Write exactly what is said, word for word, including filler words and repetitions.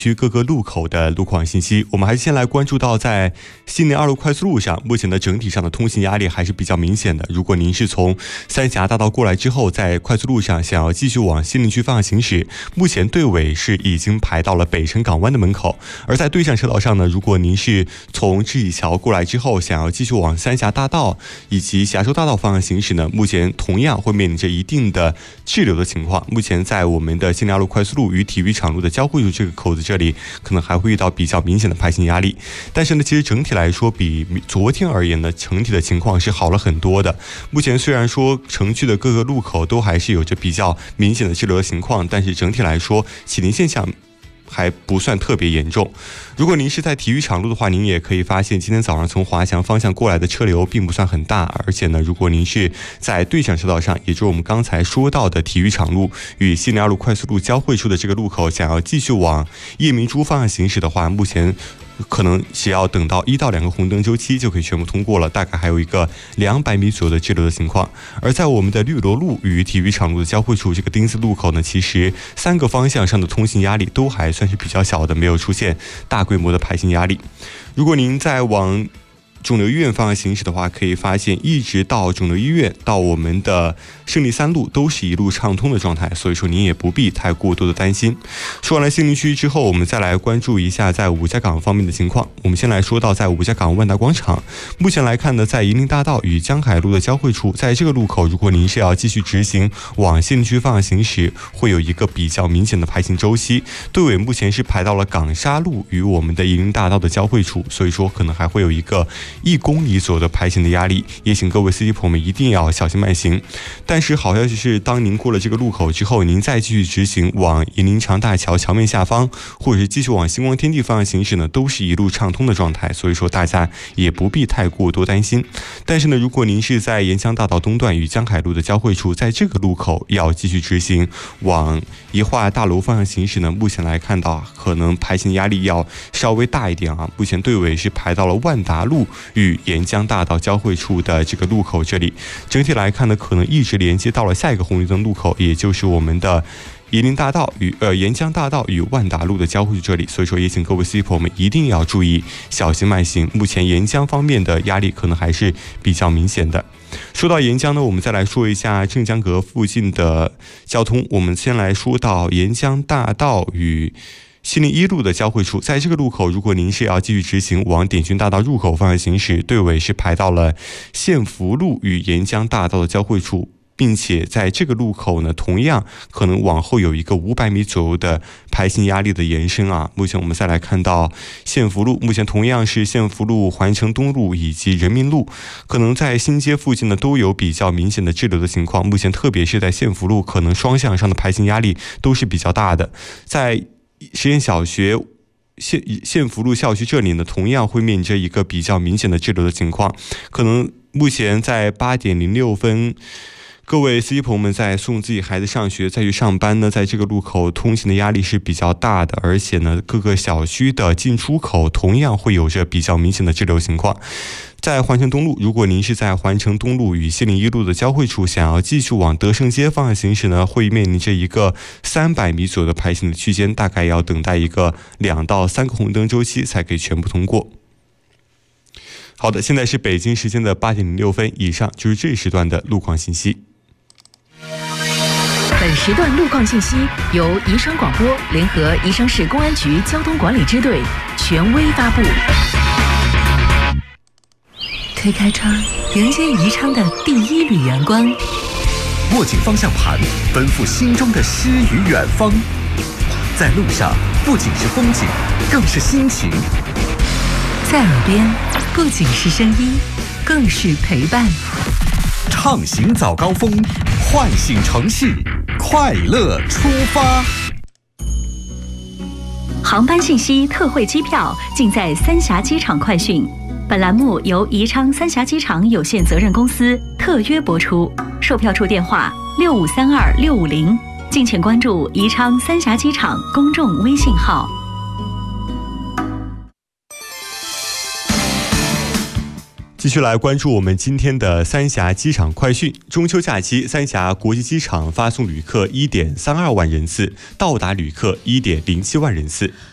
区各个路口的路况信息，我们还是先来关注到在西宁二路快速路上，目前的整体上的通行压力还是比较明显的。如果您是从三峡大道过来之后，在快速路上想要继续往西宁区方向行驶，目前队尾是已经排到了北辰港湾的门口。而在对向车道上呢，如果您是从知己桥过来之后，想要继续往三峡大道以及峡州大道方向行驶呢，目前同样会面临着一定的滞留的情况。目前在我们的西宁二路快速路与体育场路的交汇处这个口子这里可能还会遇到比较明显的排行压力，但是呢，其实整体来说比昨天而言呢，整体的情况是好了很多的。目前虽然说城区的各个路口都还是有着比较明显的滞留的情况，但是整体来说起停现象还不算特别严重。如果您是在体育场路的话，您也可以发现今天早上从华强方向过来的车流并不算很大，而且呢，如果您是在对向车道上，也就是我们刚才说到的体育场路与西宁二路快速路交汇处的这个路口，想要继续往夜明珠方向行驶的话，目前可能只要等到一到两个红灯周期就可以全部通过了，大概还有一个两百米左右的滞留的情况。而在我们的绿萝路与体育场路的交汇处这个丁字路口呢，其实三个方向上的通行压力都还算是比较小的，没有出现大规模的排行压力。如果您在往肿瘤医院方向行驶的话，可以发现一直到肿瘤医院到我们的胜利三路都是一路畅通的状态，所以说您也不必太过多的担心。说完了西宁区之后，我们再来关注一下在五家港方面的情况。我们先来说到在五家港万达广场，目前来看呢，在夷陵大道与江海路的交汇处，在这个路口，如果您是要继续直行往西宁区方向行驶，会有一个比较明显的排行周期。队尾目前是排到了港沙路与我们的夷陵大道的交汇处，所以说可能还会有一个一公里左右的排行的压力，也请各位司机朋友们一定要小心慢行。但是好消息是，当您过了这个路口之后，您再继续直行往夷陵长大桥桥面下方，或者是继续往星光天地方向行驶呢，都是一路畅通的状态，所以说大家也不必太过多担心。但是呢，如果您是在沿江大道东段与江海路的交汇处，在这个路口要继续直行往宜化大楼方向行驶呢，目前来看到可能排行压力要稍微大一点啊。目前队尾是排到了万达路与沿江大道交汇处的这个路口这里，整体来看呢，可能一直连接到了下一个红绿灯路口，也就是我们的夷陵大道与呃沿江大道与万达路的交汇处这里。所以说也请各位司机朋友们一定要注意小心慢行。目前沿江方面的压力可能还是比较明显的。说到沿江呢，我们再来说一下镇江阁附近的交通。我们先来说到沿江大道与西宁一路的交汇处，在这个路口，如果您是要继续直行往点军大道入口方向行驶，队尾是排到了县福路与沿江大道的交汇处，并且在这个路口呢，同样可能往后有一个五百米左右的排行压力的延伸啊。目前我们再来看到县福路，目前同样是县福路、环城东路以及人民路，可能在新街附近呢都有比较明显的滞留的情况。目前特别是在县福路，可能双向上的排行压力都是比较大的。在实验小学县县福路校区这里呢，同样会面临着一个比较明显的滞留的情况。可能目前在八点零六分，各位司机朋友们在送自己孩子上学再去上班呢，在这个路口通行的压力是比较大的，而且呢，各个小区的进出口同样会有着比较明显的滞留情况。在环城东路，如果您是在环城东路与西宁一路的交汇处，想要继续往德胜街方向行驶呢，会面临着一个三百米左右的排行的区间，大概要等待一个两到三个红灯周期才可以全部通过。好的，现在是北京时间的八点零六分，以上就是这一时段的路况信息。 本时段路况信息由宜昌广播联合宜昌市公安局交通管理支队权威发布。推开窗，迎接宜昌的第一缕阳光。 握紧方向盘，奔赴心中的诗与远方。在路上，不仅是风景，更是心情。 在耳边，不仅是声音，更是陪伴。 畅行早高峰，唤醒城市，快乐出发。 航班信息、特惠机票尽在三峡机场快讯。本栏目由宜昌三峡机场有限责任公司特约播出，售票处电话六五三二六五零，敬请关注宜昌三峡机场公众微信号。 继续来关注我们今天的三峡机场快讯。中秋假期，三峡国际机场发送旅客 一点三二万人次，到达旅客 一点零七万人次。